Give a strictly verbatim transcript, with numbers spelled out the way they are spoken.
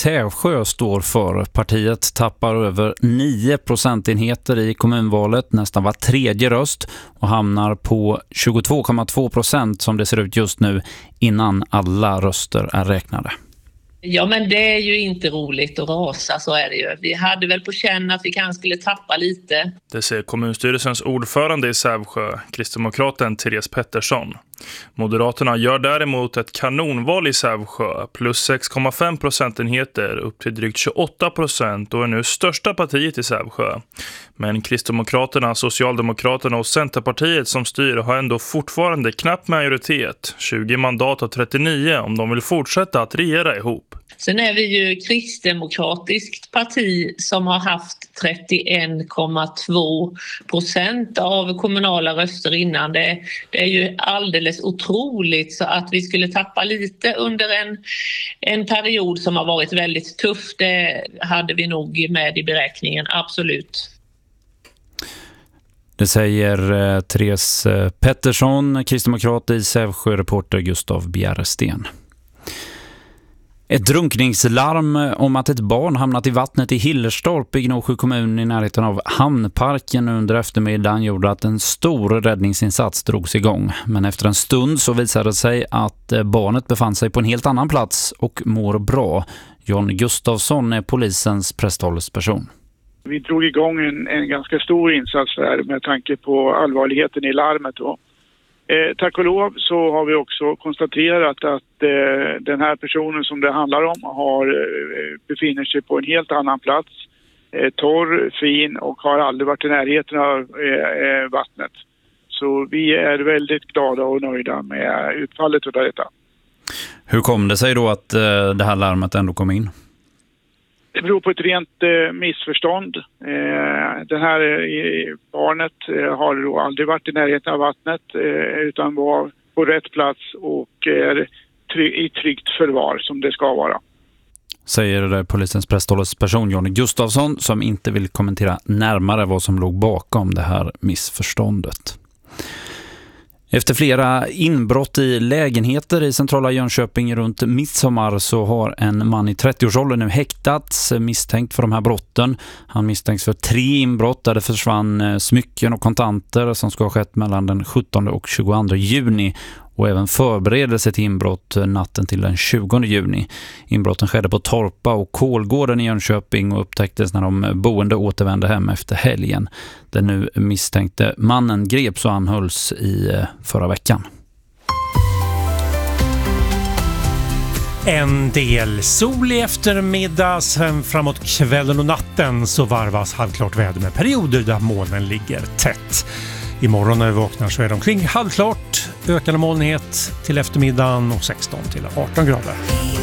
Sävsjö står för. Partiet tappar över nio procentenheter i kommunvalet, nästan var tredje röst, och hamnar på tjugotvå komma två procent som det ser ut just nu innan alla röster är räknade. Ja, men det är ju inte roligt att rasa, så är det ju. Vi hade väl på känn att vi kanske skulle tappa lite. Det säger kommunstyrelsens ordförande i Sävsjö, kristdemokraten Therese Pettersson. Moderaterna gör däremot ett kanonval i Sävsjö, plus sex komma fem procentenheter upp till drygt tjugoåtta procent och är nu största partiet i Sävsjö. Men Kristdemokraterna, Socialdemokraterna och Centerpartiet som styr har ändå fortfarande knapp majoritet, tjugo mandat av trettionio, om de vill fortsätta att regera ihop. Sen är vi ju kristdemokratiskt parti som har haft trettioen komma två procent av kommunala röster innan. Det, det är ju alldeles otroligt, så att vi skulle tappa lite under en, en period som har varit väldigt tuff, det hade vi nog med i beräkningen, absolut. Det säger eh, Therese Pettersson, kristdemokrat i Sävsjö, reporter Gustav Bjärresten. Ett drunkningslarm om att ett barn hamnat i vattnet i Hillerstorp i Gnosjö kommun i närheten av Hamnparken under eftermiddagen gjorde att en stor räddningsinsats drogs igång. Men efter en stund så visade det sig att barnet befann sig på en helt annan plats och mår bra. John Gustafsson är polisens presstalesperson. Vi drog igång en, en ganska stor insats där med tanke på allvarligheten i larmet då. Eh, tack och lov så har vi också konstaterat att eh, den här personen som det handlar om har, eh, befinner sig på en helt annan plats. Eh, torr, fin och har aldrig varit i närheten av eh, vattnet. Så vi är väldigt glada och nöjda med utfallet av detta. Hur kom det sig då att eh, det här larmet ändå kom in? Det beror på ett rent eh, missförstånd. Eh, det här eh, barnet eh, har då aldrig varit i närheten av vattnet eh, utan var på rätt plats och är try- i tryggt förvar som det ska vara. Säger polisens presstalesperson Johnny Gustafsson, som inte vill kommentera närmare vad som låg bakom det här missförståndet. Efter flera inbrott i lägenheter i centrala Jönköping runt midsommar så har en man i trettioårsåldern nu häktats misstänkt för de här brotten. Han misstänks för tre inbrott där det försvann smycken och kontanter som ska ha skett mellan den sjuttonde och tjugoandra juni, och även förberedelse till inbrott natten till den tjugonde juni. Inbrotten skedde på Torpa och Kolgården i Jönköping och upptäcktes när de boende återvände hem efter helgen. Den nu misstänkte mannen greps och anhölls i förra veckan. En del sol i eftermiddag, sen framåt kvällen och natten så varvas halvklart väder med perioder där molnen ligger tätt. Imorgon när vi vaknar så är det omkring halvklart, ökande molnighet till eftermiddagen och sexton till arton grader.